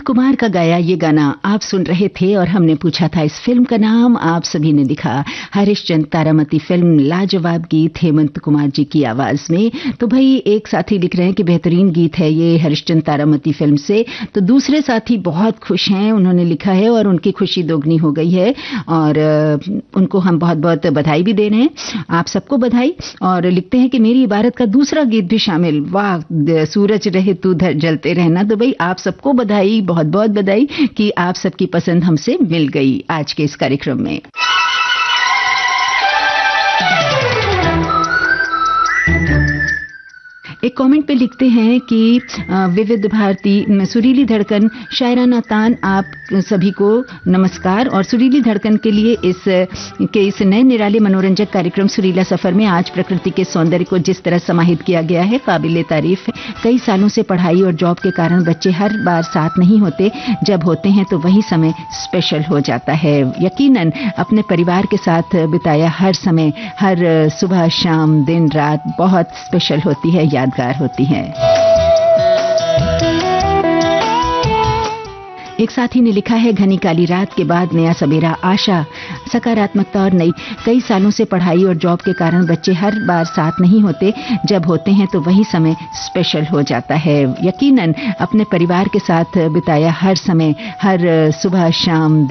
कुमार का गाया ये गाना आप सुन रहे थे और हमने पूछा था इस फिल्म का नाम। आप सभी ने लिखा हरिश्चंद्र तारामती फिल्म, लाजवाब गीत हेमंत कुमार जी की आवाज में। तो भाई एक साथी लिख रहे हैं कि बेहतरीन गीत है ये हरिश्चंद्र तारामती फिल्म से। तो दूसरे साथी बहुत खुश हैं, उन्होंने लिखा है और उनकी खुशी दोगुनी हो गई है और उनको हम बहुत बहुत बधाई भी दे रहे हैं। आप सबको बधाई। और लिखते हैं कि मेरी इबारत का दूसरा गीत भी शामिल, वाह सूरज रहे तू जलते रहना। तो भाई आप सबको बधाई, बहुत बहुत बधाई कि आप सबकी पसंद हमसे मिल गई आज के इस कार्यक्रम में। एक कमेंट पे लिखते हैं कि विविध भारती सुरीली धड़कन शायराना तान, आप सभी को नमस्कार। और सुरीली धड़कन के लिए इस नए निराले मनोरंजक कार्यक्रम सुरीला सफर में आज प्रकृति के सौंदर्य को जिस तरह समाहित किया गया है, काबिले तारीफ है। कई सालों से पढ़ाई और जॉब के कारण बच्चे हर बार साथ नहीं होते, जब होते हैं तो वही समय स्पेशल हो जाता है। यकीनन अपने परिवार के साथ बिताया हर समय, हर सुबह शाम दिन रात बहुत स्पेशल होती है, यादगार होती है। एक साथी ने लिखा है, घनी काली रात के बाद नया सवेरा, आशा, सकारात्मकता और नई। कई सालों से पढ़ाई और जॉब के कारण बच्चे हर बार साथ नहीं होते, जब होते हैं तो वही समय स्पेशल हो जाता है। यकीनन अपने परिवार के साथ बिताया हर समय, हर सुबह शाम